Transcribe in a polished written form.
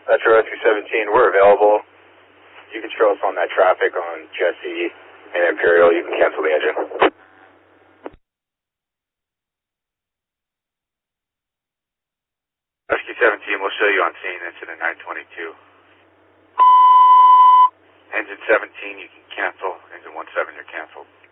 Metro Rescue 17, we're available. You can show us on that traffic on Jesse and Imperial. You can cancel the engine. Rescue 17, we'll show you on scene, incident 922. Engine 17, you can cancel. Engine 17, you're canceled.